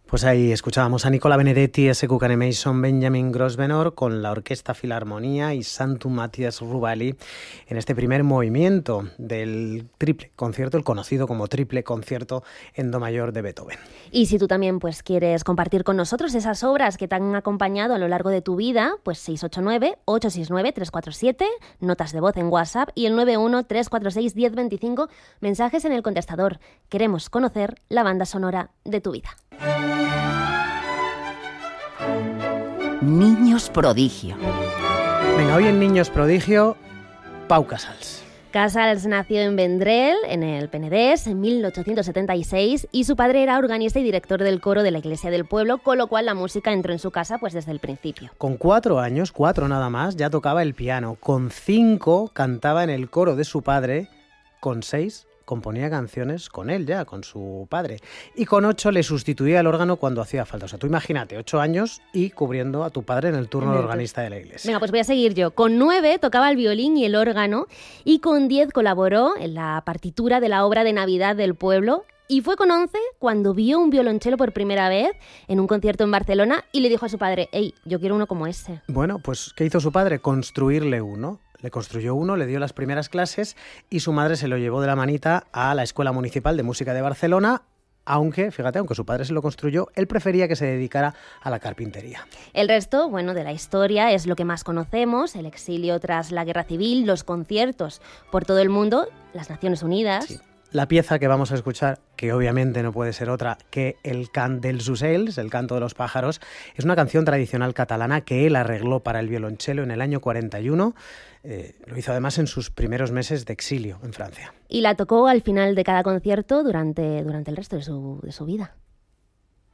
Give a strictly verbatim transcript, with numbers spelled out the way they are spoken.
Pues ahí escuchábamos a Nicola Benedetti, S Q Canemation, Benjamin Grosvenor con la Orquesta Filarmonía y Santu Matthias Rubali en este primer movimiento del triple concierto, el conocido como triple concierto en do mayor de Beethoven. Y si tú también pues quieres compartir con nosotros esas obras que te han acompañado a lo largo de tu vida, pues seis ocho nueve, ocho seis nueve, tres cuatro siete, notas de voz en WhatsApp y el nueve uno, tres cuatro seis, uno cero dos cinco, mensajes en el contestador. Queremos conocer la banda sonora de tu vida. Niños prodigio. Venga, hoy en Niños prodigio, Pau Casals. Casals nació en Vendrell, en el Penedès, en mil ochocientos setenta y seis, y su padre era organista y director del coro de la iglesia del pueblo, con lo cual la música entró en su casa pues desde el principio. Con cuatro años, cuatro nada más, ya tocaba el piano. Con cinco cantaba en el coro de su padre. Con seis componía canciones con él ya, con su padre. Y con ocho le sustituía el órgano cuando hacía falta. O sea, tú imagínate, ocho años y cubriendo a tu padre en el turno de organista de la iglesia. Venga, pues voy a seguir yo. Con nueve tocaba el violín y el órgano y con diez colaboró en la partitura de la obra de Navidad del pueblo. Y fue con once cuando vio un violonchelo por primera vez en un concierto en Barcelona y le dijo a su padre, «Ey, yo quiero uno como ese». Bueno, pues ¿qué hizo su padre? Construirle uno. Le construyó uno, le dio las primeras clases y su madre se lo llevó de la manita a la Escuela Municipal de Música de Barcelona, aunque, fíjate, aunque su padre se lo construyó, él prefería que se dedicara a la carpintería. El resto, bueno, de la historia es lo que más conocemos, el exilio tras la Guerra Civil, los conciertos por todo el mundo, las Naciones Unidas... Sí. La pieza que vamos a escuchar, que obviamente no puede ser otra que el Cant dels Ocells, el canto de los pájaros, es una canción tradicional catalana que él arregló para el violonchelo en el año cuarenta y uno. Eh, lo hizo además en sus primeros meses de exilio en Francia. Y la tocó al final de cada concierto durante, durante el resto de su, de su vida.